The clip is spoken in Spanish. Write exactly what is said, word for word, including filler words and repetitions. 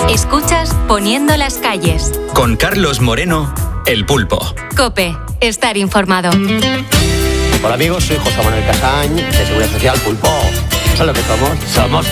Escuchas Poniendo las calles. Con Carlos Moreno, El Pulpo. COPE. Estar informado. Hola amigos, soy José Manuel Casañ, de Seguridad Social Pulpo. ¿Sabes lo que somos? Somos